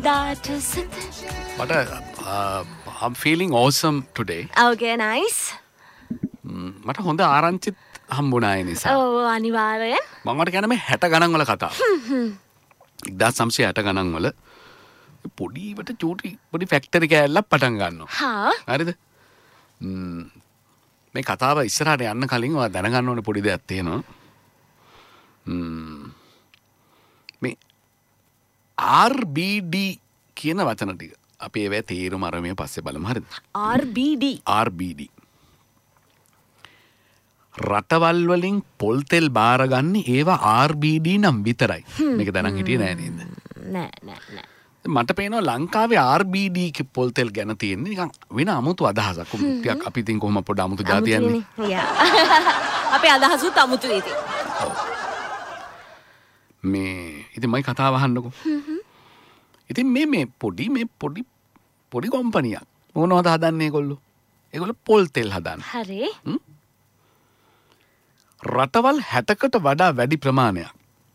that is it. But I'm feeling awesome today. Okay, nice. මට හොඳ ආරංචිත් හම්බුණා ඒ නිසා. ඔව් අනිවාර්යෙන්. මම වට කියන්නේ මේ 60 ගණන් වල කතාව. 1960 ගණන් වල පොඩිවට චූටි පොඩි ෆැක්ටරි කෑල්ලක් පටන් ගන්නවා. හා. හරිද? මේ කතාව ඉස්සරහට යන්න කලින් ඔයා දැනගන්න ඕනේ පොඩි දෙයක් තියෙනවා. මේ RBD කියන වචන ටික අපි ඒවැ තේරුම අරගෙන පස්සේ බලමු හරිද? RBD රටවල් වලින් පොල් තෙල් බාරගන්නේ ඒවා RBD නම් විතරයි. මේක දැනන් හිටියේ නෑ නේද? නෑ. මට පේනවා ලංකාවේ RBD කි පොල් තෙල් ගැන තියෙන්නේ නිකන් වෙන අමුතු අදහසක්. ටිකක් අපි ඉතින් කොහොම පොඩ අමුතු જાතියන්නේ. අපේ අදහසුත් අමුතුයි ඉතින්. මේ ඉතින් මයි කතාව අහන්නකෝ. ඉතින් මේ පොඩි කම්පැනියක් මොනවද හදන්නේ ඒගොල්ලෝ? ඒගොල්ලෝ පොල් තෙල් හදන්නේ. හරි. රටවල් 60කට වඩා වැඩි ප්‍රමාණයක්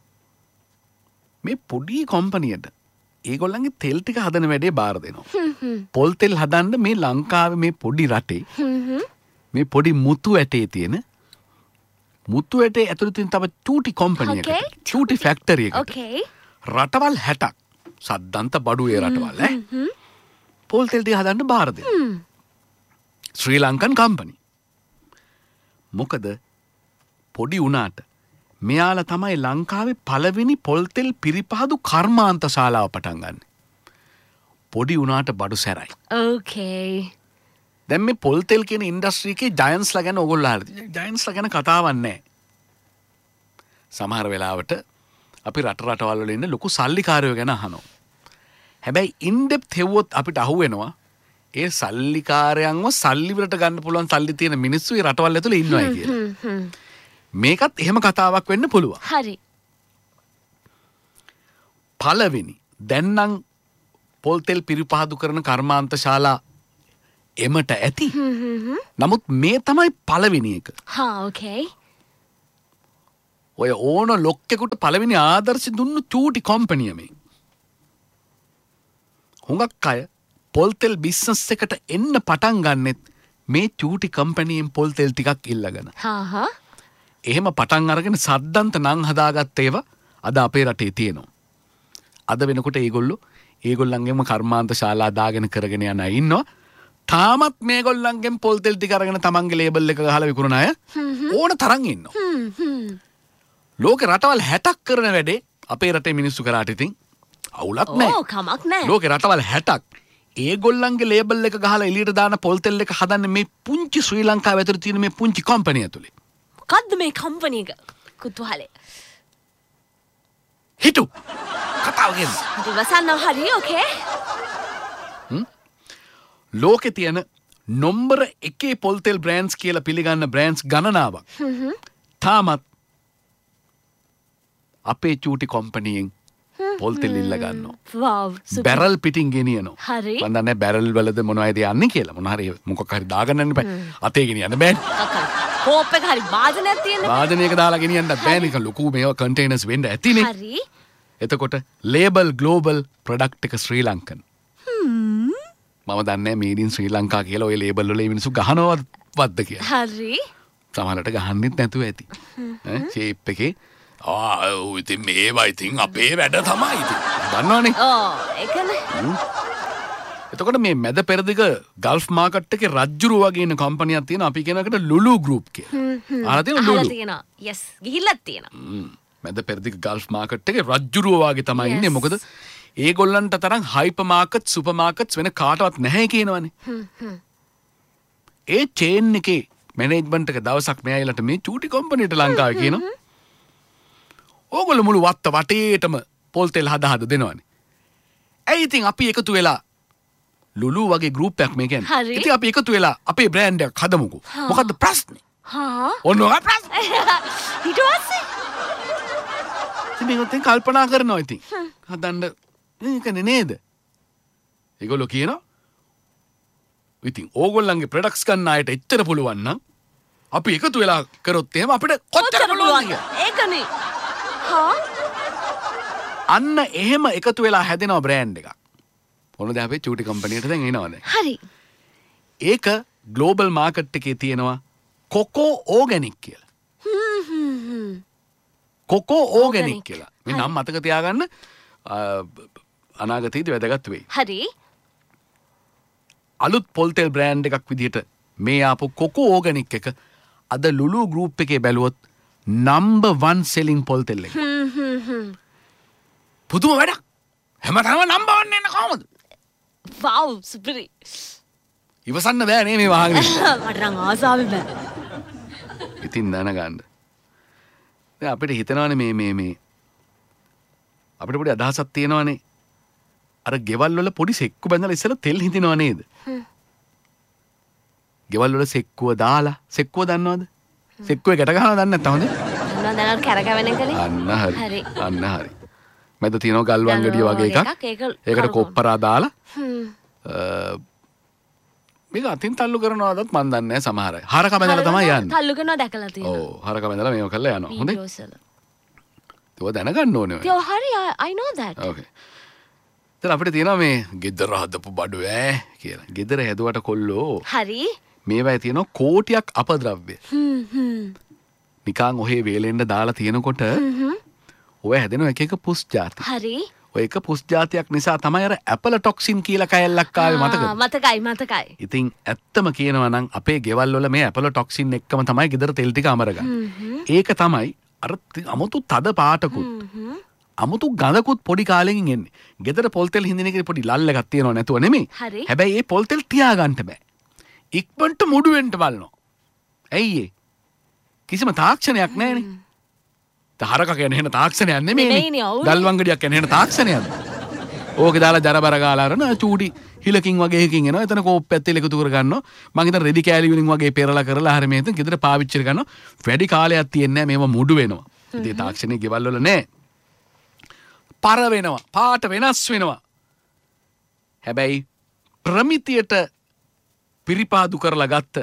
මේ පොඩි කම්පැනියට ඒගොල්ලන්ගේ තෙල් ටික හදන වැඩේ බාර දෙනවා. පොල් තෙල් හදන්න මේ ලංකාවේ මේ පොඩි රටේ මේ පොඩි මුතු ඇටේ තියෙන මුතු ඇටේ ඇතුළේ තියෙන තව චූටි කම්පැනි එකක්. චූටි ෆැක්ටරි එකක්. රටවල් 60ක් සද්දන්ත බඩුවේ රටවල් පොල් තෙල් ටික හදන්න බාර දෙනවා. ශ්‍රී ලංකන් කම්පැනි. මොකද පොඩි උනාට මෙයාලා තමයි ලංකාවේ පළවෙනි පොල් තෙල් පිරිපහදු කර්මාන්ත ශාලාව පටන් ගන්න. පොඩි උනාට බඩු සැරයි. Okay. දැන් මේ පොල් තෙල් කියන ඉන්ඩස්ට්‍රි එකේ ජයන්ට්ස්ලා ගැන ඕගොල්ලෝ අහලා ජයන්ට්ස්ලා ගැන කතාවක් නැහැ. සමහර වෙලාවට අපි රටවල් වල ඉන්න ලොකු සල්ලිකාරයෝ ගැන අහනවා. හැබැයි ඉන් ඩෙප්ත් හෙව්වොත් අපිට අහුවෙනවා ඒ සල්ලිකාරයන්ව සල්ලි වලට ගන්න පුළුවන් සල්ලි තියෙන මිනිස්සු ඒ රටවල් ඇතුලේ ඉන්නවයි කියලා. මේකත් එහෙම කතාවක් වෙන්න පුළුවන්. හරි. පළවෙනි දැන් නම් පොල් තෙල් පිරිපහදු කරන කර්මාන්ත ශාලා එමට ඇති. නමුත් මේ තමයි පළවෙනි එක. okay. ඔය ඕන ලොක්කෙකුට පළවෙනි ආදර්ශ දුන්නු චූටි කම්පැනි මේ. හුඟක් අය පොල් තෙල් බිස්නස් එකට එන්න පටන් ගන්නෙත් මේ චූටි කම්පැනියෙන් පොල් තෙල් ටිකක් ඉල්ලගෙන. එහෙම පටන් අරගෙන සද්දන්ත නම් හදාගත්ත ඒවා අද අපේ රටේ තියෙනවා. අද වෙනකොට ඒගොල්ලන්ගේම කර්මාන්ත ශාලා දාගෙන කරගෙන යන අය ඉන්නවා. තාමත් මේගොල්ලන්ගෙන් පොල් තෙල් ටික අරගෙන තමන්ගේ ලේබල් එක ගහලා විකුණන අය ඕන තරම් ඉන්නවා. ලෝකේ රටවල් 60ක් කරන වැඩේ අපේ රටේ මිනිස්සු කරාට ඉතින් අවුලක් නැහැ. කමක් නැහැ. ලෝකේ රටවල් 60ක් ඒගොල්ලන්ගේ ලේබල් එක ගහලා එළියට දාන පොල් තෙල් එක හදන්නේ මේ පුංචි ශ්‍රී ලංකාව ඇතුළේ තියෙන මේ පුංචි කම්පැනි ඇතුළේ. මොකද්ද මේ කම්පැනි එක? කුතුහලේ. හිටු. කතාව කියන්න. ඉවසන්න හරි okay. ලෝකේ තියෙන නම්බර 1 පොල් තෙල් බ්‍රෑන්ඩ්ස් කියලා පිළිගන්න බ්‍රෑන්ඩ්ස් ගණනාවක්. තාමත් අපේ චූටි කම්පැනියෙන් පොල් තෙල් ඉල්ල ගන්නවා. wow. බැරල් පිටින් ගෙනියනවා. හරි. මම දන්නේ බැරල් වලද මොනවද යන්නේ කියලා. මොන හරි මොකක් හරි දාගන්න යන්න බෑ. අතේ ගෙනියන්න බෑනේ. කෝප් එක හරි වාදනයක් තියෙනවා. වාදනයක දාලා ගෙනියන්න බෑනේ. ඒක ලොකු මේවා කන්ටේනර්ස් වෙන්න ඇතිනේ. හරි. එතකොට ලේබල් ග්ලෝබල් ප්‍රොඩක්ට් එක ශ්‍රී ලංකන්. මම දන්නේ මේඩ් ඉන් ශ්‍රී ලංකා කියලා ওই ලේබල් වල මිනිස්සු ගහනවද කියලා. හරි. සමහරට ගහන්නෙත් නැතුව ඇති. ෂේප් එකේ ඉතින් මේවා ඉතින් අපේ වැඩ තමයි ඉතින්. දන්නවනේ. ඒකනේ. එතකොට මේ මැද පෙරදිග ගල්ෆ් මාකට් එකේ රජ්ජුරු වගේ ඉන්න කම්පැනියක් තියෙනවා. අපි කියන එකට ලුලු ගෲප් කියලා. අහලා තියෙනවද ලුලු? අහලා තියෙනවා. yes. ගිහිල්ලත් තියෙනවා. මැද පෙරදිග ගල්ෆ් මාකට් එකේ රජ්ජුරුව වගේ තමයි ඉන්නේ. මොකද ඒගොල්ලන්ට තරම් හයිපර් මාකට් සුපර් මාකට්ස් වෙන කාටවත් නැහැ කියනවනේ. ඒ චේන් එකේ මැනේජ්මන්ට් එක දවසක් මෙයාලට මේ චූටි කම්පැනිට ලංකාවේ කියනවා. ඕගොල්ලෝ මුළු වටේටම පොල් තෙල් හදා දෙනවනේ. ඇයි ඉතින් අපි එකතු වෙලා ලුලු වගේ ගෲප් එකක් මේ කියන්නේ. ඉතින් අපි එකතු වෙලා අපේ බ්‍රෑන්ඩ් එකක් හදමුකෝ. මොකද්ද ප්‍රශ්නේ? ඔන්න ඔය ප්‍රශ්නේ. ඊට පස්සේ ඉතින් මේකෙන් කල්පනා කරනවා ඉතින්. හදන්න ඒකනේ නේද? ඒගොල්ලෝ කියනවා ඉතින් ඕගොල්ලන්ගේ ප්‍රොඩක්ට්ස් ගන්න අයට එච්චර පුළුවන් නම් අපි එකතු වෙලා කරොත් එහෙම අපිට කොච්චර පුළුවන්ද? ඒකනේ. අන්න එහෙම එකතු වෙලා හැදෙනවා බ්‍රෑන්ඩ් එකක්. ඔන්න දැන් අපි චූටි කම්පැනියට දැන් එනවා දැන්. හරි. ඒක ග්ලෝබල් මාකට් එකේ තියෙනවා කොකෝ ඕගැනික් කියලා. කොකෝ ඕගැනික් කියලා. මේ නම් මතක තියාගන්න අනාගතයේදී වැදගත් වෙයි. හරි. අලුත් පොල් තෙල් බ්‍රෑන්ඩ් එකක් විදිහට මේ ආපු කොකෝ ඕගැනික් එක අද ලුලු ගෲප් එකේ බැලුවොත් නම්බර් 1 සෙලින් පොල් තෙල් එක. පුදුම වැඩක්. හැමදාම නම්බර් 1 එන්න කොහමද? වව් සුපිරි. ඉවසන්න බෑ නේ මේ වහගෙන. මට නම් ආසාවෙ බෑ. ඉතින් දැනගන්න. දැන් අපිට හිතනවානේ මේ අපිට පොඩි අදහසක් තියෙනවානේ. අර ගෙවල් වල පොඩි සෙක්කු බැඳලා ඉස්සෙල්ලා තෙල් හිඳිනව නේද? ගෙවල් වල සෙක්කුව දාලා සෙක්කුව දන්නවද? සෙක්කුවේ ගැට ගහනවා දන්නේ නැත්නම් හොඳේ. නෝ දැන් කැරකවෙන එකනේ. අන්න හරි. අන්න හරි. මැද තියෙනවා ගල් වංගඩිය වගේ එකක්. ඒකට කොප්පරා දාලා මේක අතින් තල්ලු කරනවදත් මන් දන්නේ නැහැ සමහර අය. හරක බැඳලා තමයි යන්නේ. තල්ලු කරනවා දැකලා තියෙනවා. ඔව් හරක බැඳලා මේව කරලා යනවා. හොඳේ. ඒක දැනගන්න ඕනේ ඔය. ඒ හරි I know that. ඕකේ. දැන් අපිට තියෙනවා මේ ගෙදර හදපු බඩු කියලා. ගෙදර හැදුවට කොල්ලෝ. හරි. මේවයි තියෙනවා කෝටියක් අපද්‍රව්‍ය. නිකන් ඔහේ වේලෙන්න දාලා තියෙනකොට ඔය හැදෙන එක එක පුස් ಜಾති. හරි. ඔය එක පුස් ಜಾතියක් නිසා තමයි අර ඇපල් ටොක්සින් කියලා කෑල්ලක් ආවේ මතකද? මතකයි. ඉතින් ඇත්තම කියනවා නම් අපේ ගෙවල් වල මේ ඇපල් ටොක්සින් එක්කම තමයි ගෙදර තෙල් ටික අමරගන්නේ. ඒක තමයි අර අමුතු තද පාටකුත් අමුතු ගඳකුත් පොඩි කාලෙකින් එන්නේ. ගෙදර පොල් තෙල් හින්දින එකේ පොඩි ලල් එකක් තියෙනව නැතුව නෙමෙයි. හැබැයි ඒ පොල් තෙල් තියාගන්න බෑ. ඉක්මනට මුඩු වෙන්න බලනවා. ඇයි ඒ? කිසිම තාක්ෂණයක් නැහැනේ. හරක කියන්නේ එහෙන තාක්ෂණයක් නෙමෙයිනේ. ගල් වංගඩියක් කියන්නේ එහෙන තාක්ෂණයක්ද? ඕකේ දාලා ජරබර ගාලා අරන චූටි හිලකින් වගේ එකකින් එනවා. එතන කෝප්පයක් තෙල් එකතු කර ගන්නවා. මං හිතන රෙදි කෑලි වලින් වගේ පෙරලා කරලා හරිය මේ හිතන ගෙදර පාවිච්චි කර ගන්නවා. වැඩි කාලයක් තියන්නේ නැහැ මේව මුඩු වෙනවා. ඉතින් තාක්ෂණයේ ගෙවල් වල නැහැ. පර වෙනවා. පාට වෙනස් වෙනවා. හැබැයි ප්‍රමිතියට පිරිපාදු කරලා ගත්ත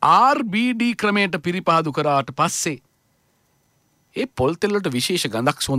RBD ක්‍රමයට පිරිපාදු කරාට පස්සේ ඒ පොල් තෙල් වලට විශේෂ ගඳක්